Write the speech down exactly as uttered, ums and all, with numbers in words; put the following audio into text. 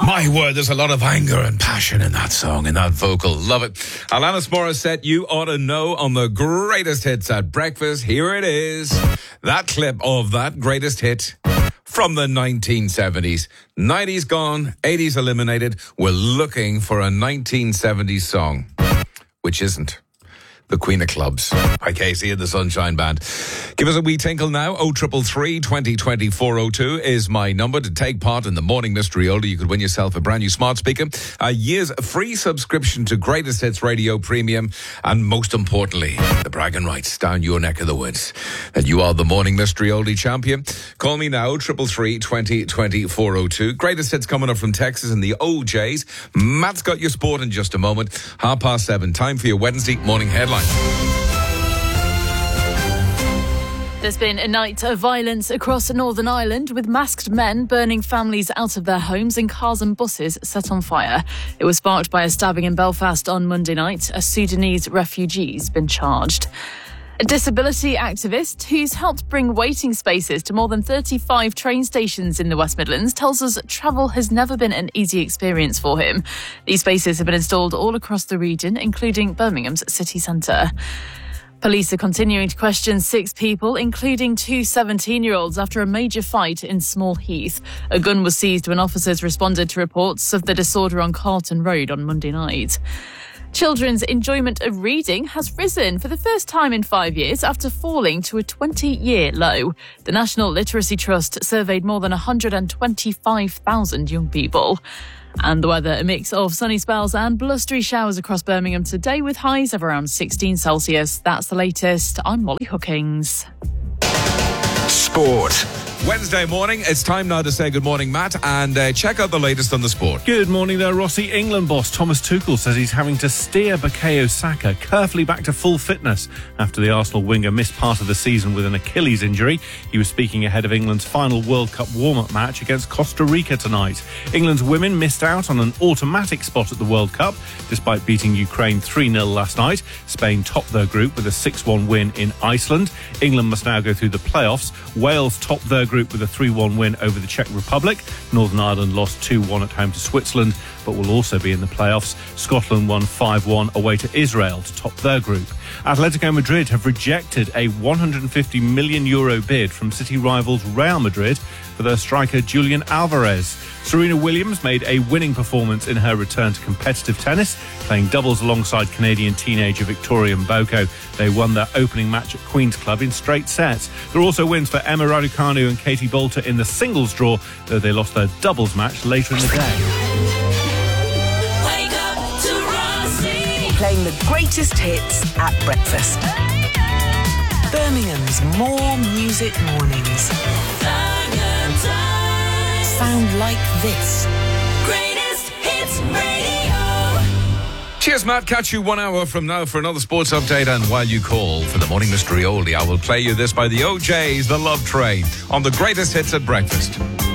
My word, there's a lot of anger and passion in that song, in that vocal. Love it. Alanis Morissette, You Ought to Know, on the greatest hits at breakfast. Here it is. That clip of that greatest hit from the nineteen seventies. nineties gone, eighties eliminated. We're looking for a nineteen seventies song, which isn't The Queen of Clubs by Casey and the Sunshine Band. Give us a wee tinkle now. oh three three, twenty twenty, four oh two is my number to take part in the Morning Mystery Oldie. You could win yourself a brand new smart speaker, a year's free subscription to Greatest Hits Radio Premium, and most importantly, the bragging rights down your neck of the woods that you are the Morning Mystery Oldie champion. Call me now, oh three three, twenty twenty, four oh two. Greatest Hits coming up from Texas and the O Js. Matt's got your sport in just a moment. Half past seven. Time for your Wednesday morning headline. There's been a night of violence across Northern Ireland, with masked men burning families out of their homes and cars and buses set on fire. It was sparked by a stabbing in Belfast on Monday night. A Sudanese refugee's been charged. A disability activist who's helped bring waiting spaces to more than thirty-five train stations in the West Midlands tells us travel has never been an easy experience for him. These spaces have been installed all across the region, including Birmingham's city centre. Police are continuing to question six people, including two seventeen-year-olds, after a major fight in Small Heath. A gun was seized when officers responded to reports of the disorder on Carlton Road on Monday night. Children's enjoyment of reading has risen for the first time in five years after falling to a twenty-year low. The National Literacy Trust surveyed more than one hundred twenty-five thousand young people. And the weather, a mix of sunny spells and blustery showers across Birmingham today, with highs of around sixteen Celsius. That's the latest. I'm Molly Hookings. Sport. Wednesday morning, it's time now to say good morning, Matt, and uh, check out the latest on the sport. Good morning there, Rossi. England boss Thomas Tuchel says he's having to steer Bukayo Saka carefully back to full fitness after the Arsenal winger missed part of the season with an Achilles injury. He was speaking ahead of England's final World Cup warm-up match against Costa Rica tonight. England's women missed out on an automatic spot at the World Cup despite beating Ukraine three nil last night. Spain topped their group with a six one win in Iceland. England must now go through the playoffs. Wales topped their group with a three one win over the Czech Republic. Northern Ireland lost two one at home to Switzerland, but will also be in the playoffs. Scotland won five one away to Israel to top their group. Atletico Madrid have rejected a one hundred fifty million euro bid from City rivals Real Madrid for their striker Julian Alvarez. Serena Williams made a winning performance in her return to competitive tennis, playing doubles alongside Canadian teenager Victoria Mboko. They won their opening match at Queen's Club in straight sets. There are also wins for Emma Raducanu and Katie Boulter in the singles draw, though they lost their doubles match later in the day. Wake up to Rossi. Playing the greatest hits at breakfast. Birmingham's More Music Mornings. Sound like this. Greatest Hits Radio. Cheers, Matt. Catch you one hour from now for another sports update. And while you call for the Morning Mystery Oldie, I will play you this by the O Js, The Love Train, on the greatest hits at breakfast.